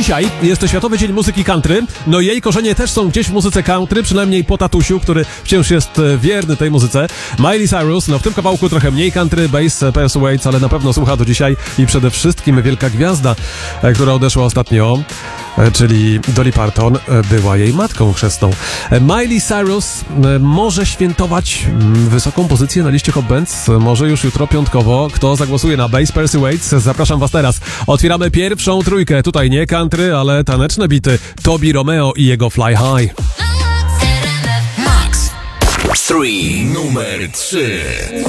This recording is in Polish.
Dzisiaj jest to Światowy Dzień Muzyki Country. No i jej korzenie też są gdzieś w muzyce country, przynajmniej po tatusiu, który wciąż jest wierny tej muzyce. Miley Cyrus, no w tym kawałku trochę mniej country, bass, Persuades, ale na pewno słucha do dzisiaj i przede wszystkim wielka gwiazda, która odeszła ostatnio, czyli Dolly Parton, była jej matką chrzestną. Miley Cyrus może świętować wysoką pozycję na liście Hot Bands, może już jutro piątkowo. Kto zagłosuje na bass Persuades? Zapraszam was teraz. Otwieramy pierwszą trójkę. Tutaj nie country, ale taneczne bity. Tobi Romeo i jego Fly High. Max 3, numer 3.